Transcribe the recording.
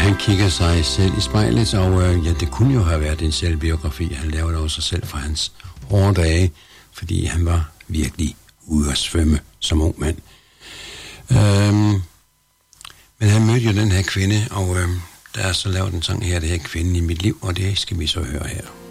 han kigger sig selv i spejlet, og ja, det kunne jo have været en selvbiografi. Han lavede også sig selv fra hans hårde dage, fordi han var virkelig ude at svømme som ung mand. Men han mødte jo den her kvinde, og der er så lavet en sang her, det her Kvinden i mit liv, og det skal vi så høre her.